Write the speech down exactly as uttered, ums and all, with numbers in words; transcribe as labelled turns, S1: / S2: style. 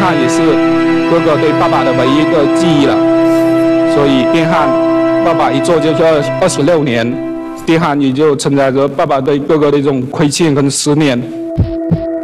S1: 翰也是哥哥对爸爸的唯一一个记忆了。所以电焊，爸爸一做就是二二十六年，电焊也就承载着爸爸对哥哥的一种亏欠跟思念。